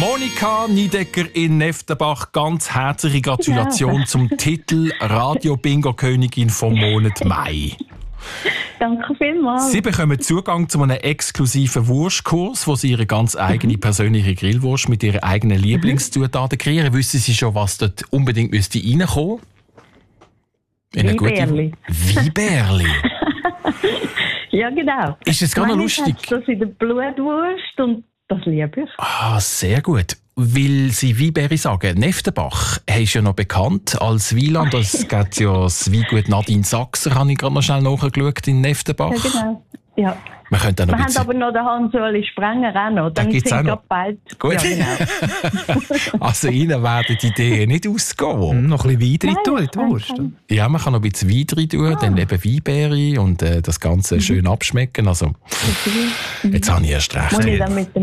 Monika Niedecker in Neftenbach, ganz herzliche Gratulation zum Titel Radio-Bingo-Königin vom Monat Mai. Danke vielmals. Sie bekommen Zugang zu einem exklusiven Wurstkurs, wo Sie Ihre ganz eigene persönliche Grillwurst mit Ihren eigenen Lieblingszutaten kreieren. Wissen Sie schon, was dort unbedingt reinkommen müsste? Weinbärli. Weinbärli? Ja, genau. Ist das gar noch lustig? Das in der Blutwurst und das liebe ich. Ah, sehr gut. Weil Sie Weinberry sagen, Neftenbach ist ja noch bekannt als Weinland. Es gibt ja das Weingut Nadine Sachser, habe ich gerade noch schnell nachgeschaut, in Neftenbach. Ja, genau. Ja. Wir haben aber noch den Hans-Ueli Sprenger auch noch. Dann gibt's sind auch noch. bald. Gut. Ja, genau. Also Ihnen werden die Ideen nicht ausgehen. Noch ein bisschen Wein drin tun in die Wurst. Ja, man kann noch ein bisschen Wein drin tun, dann eben Weinbeere und das Ganze schön abschmecken. Also, jetzt habe ich erst recht. Muss ich dann mit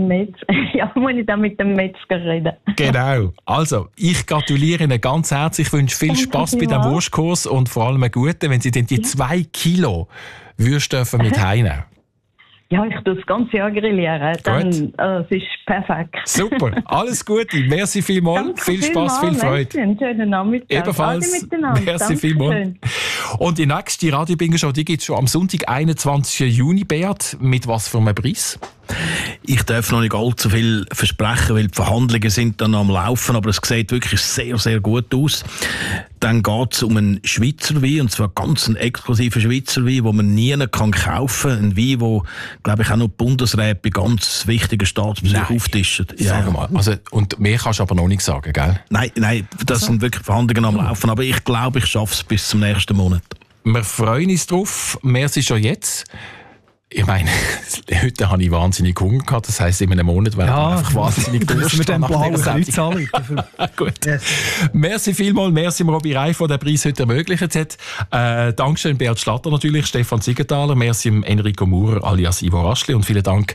dem Metzger reden? Genau. Also, ich gratuliere Ihnen ganz herzlich. Ich wünsche viel Spass bei diesem Wurstkurs und vor allem einen guten, wenn Sie dann die 2 Kilo Würste dürfen mit heimnehmen. Ja, ich tue das ganze Jahr grillieren. Dann, es ist perfekt. Super, alles Gute. Merci vielmals. Danke Viel Spass, viel Freude. Einen schönen Nachmittag. Ebenfalls. Merci vielmals. Und die nächste Radio-Bingo-Show, die gibt es schon am Sonntag, 21. Juni. Beat, mit was für einem Preis? Ich darf noch nicht allzu viel versprechen, weil die Verhandlungen sind dann am Laufen, aber es sieht wirklich sehr, sehr gut aus. Dann geht es um einen Schweizer Wein, und zwar ganz einen exklusiven Schweizer Wein, den man nie kaufen kann. Ein Wein, der, glaube ich, auch noch die Bundesräte bei ganz wichtigen Staatsbesuchen auftischen. Ja. Sag mal. Also, und mehr kannst du aber noch nicht sagen, gell? Nein, das sind wirklich Verhandlungen am Laufen, aber ich glaube, ich schaffe es bis zum nächsten Monat. Wir freuen uns drauf. Merci schon jetzt. Ich meine, heute habe ich wahnsinnig Hunger gehabt. Das heisst, in einem Monat werden wir einfach wahnsinnig Durst. Mit dem blauen Kreuz alle. Gut. Yes. Merci vielmals. Merci Robbie Reif, der den Preis heute ermöglicht hat. Dankeschön Beat Schlatter natürlich, Stefan Siegenthaler. Merci Enrico Maurer alias Ivo Raschli. Und vielen Dank,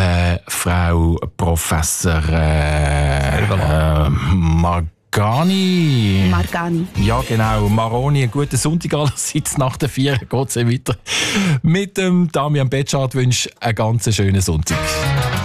Frau Professor Margani. Ja, genau. Maroni, einen guten Sonntag allerseits. Nach der 4 geht es weiter. Mit dem Damian Betschart wünsche ich einen ganz schönen Sonntag.